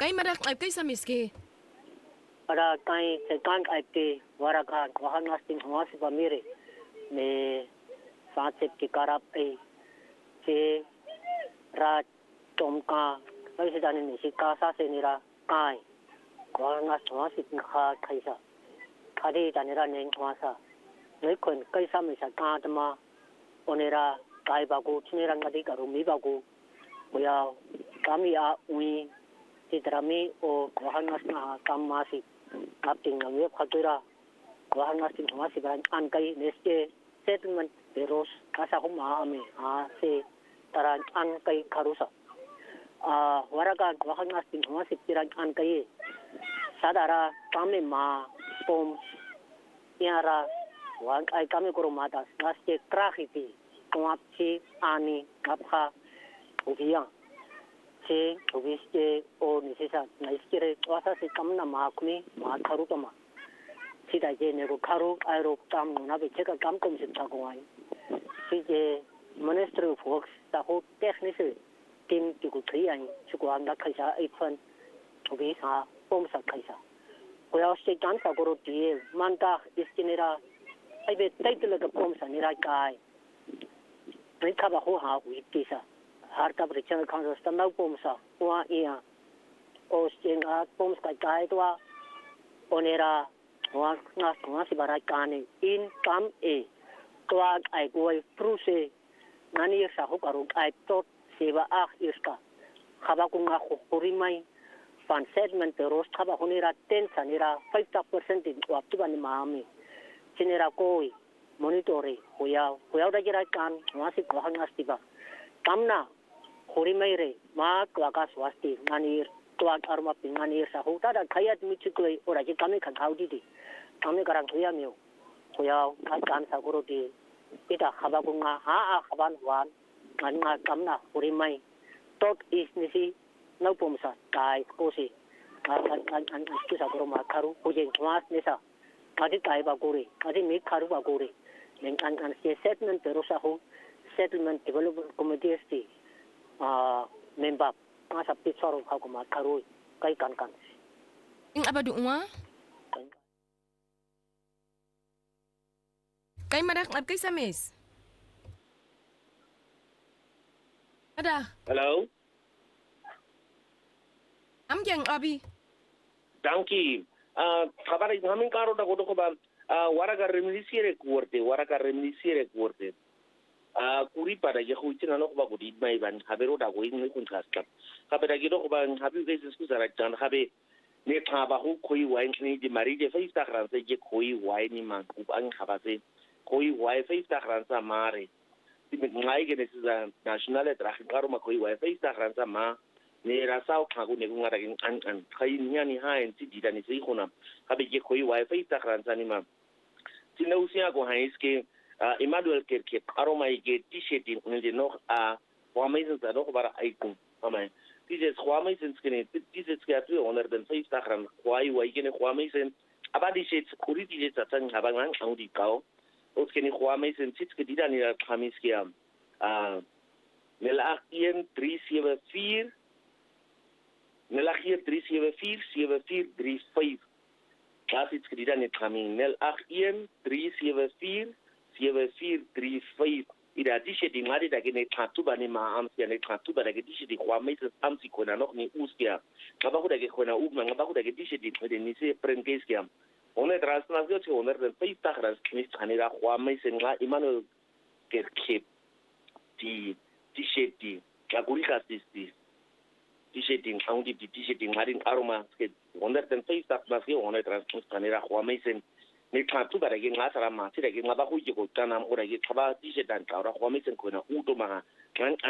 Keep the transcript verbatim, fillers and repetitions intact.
Kay madak ay kay sa miski. Para kay sekan ay ti waragan wahan nastin huwas pamire me saat ki karap ay si ra tomka ay si danin si kasa senira kai wahan nas huwas kha khaisa khadi danira neng huwasa nei kon kai samisa ka dama onera kai bagu chinirang ngadi karu mi bagu Kuya kami a ui titrami o wahanas na kamasi kapting ngamye khatura wahanas tin hamasi ban an kai neste settlement beros kasa ko maame a se taran an kai kharusa a waraga wahanas tin hamasi tiran an kai sadara kami ma pom yara wan ai kami ko mata naste krahiti kuapchi ani kapha Ubiang, si ubiste o nisisa naiskire wasa si kamna makmi makarutama. Si daje nego karu aero tam nabe cheka kam kom si takuai. Si je Ministry of Works ta ho technical team ki ku kriyan chuko anga kaisa ikhan ubisa pomsa kaisa. Kuya se kan sa guru die manta istinera aibe title ka pomsa nirai kai. Nei kaba ho ha wi tisa. Harta Richard Council standau pomsa wa ia osting a poms kai kai toa onera wa nas wa si barai kane in kam e toa ai goi pruse nani sa ho karu ai tot seba ah iska khaba ku nga khuri mai fan settlement ros khaba honera ten sanira five percent wa tubani maami sinera koi monitore hoya hoya da jira kan wa si ko hangas tiba kamna Hori maire ma klaka swasti nanir tuak arma pinganir sa huta da khayat michikoi ora ji kami khan khaudi di kami karang thuya meo khoya kan sa guru di ita khaba kunga ha a khaban wan nga kamna hori mai tot is nisi nau pomsa kai kosi kan kan kan ki sa guru ma kharu hoje thwas nisa adi kai ba gori adi mi kharu ba gori nen kan kan settlement pero sa ho settlement development committee sti a member masa pisoro kau kuma karui kai kan kan ing abadu uwa kay madak ab kay samis ada hello am jeng abi danki ah kabar ngamin karo da godo ko ba waraga remilisiere kuorte waraga remilisiere kuorte a kuri pada je khuitina no ba gudi mai ban habero da go ing kun kasta habera gido ko ban habi ge sku sara tan habe ne ta ba hu koi wa ni di mari de fa sta kran se je koi wa ni man ku an khaba se koi wa fa sta kran sa mare ti me ngai ge ne sa national tra karo ma koi wa fa sta kran sa ma ne ra sao kha ku ne ku ngara ing an an khai nya ni ha en ti di da ni se khona habe je koi wa fa sta kran sa ni ma ti no sia go ha iske Uh, Emmanuel Kerke aroma ige t-shirt in de nog a wamaizen da nog bara aikun amai diese wamaizen skene diese skatu onder den vijftig gram kwai wai gene wamaizen abadi shit kuri diese tatan habangan ang di kao os kene wamaizen sit ke dida ni khamiskia a melachien drie sewe vier melachien drie sewe vier sewe vier drie vyf klasit ke dida ni khamin melachien drie sewe vier sewe vier drie vyf ida dishe di ngari da gene tatuba ni ma amsia ne tatuba da ge dishe di kwa mese amsi kona nok ni uskia ngaba ku da ge kona u ngaba ku da ge dishe di de ni se prenkeskia one transnazio che oner den vijftig ras ni tsanira kwa mese nga Emmanuel Kerke di dishe di kagurika sisti dishe di ngaundi di dishe di ngari aroma ke oner den vijftig ras ge oner transnazio tsanira kwa mese ne tatu bara ge nga sara ma tira ge nga ba go je go tsana mo ra ge taba di je dan ka ra go me tsen ko na u to ma kan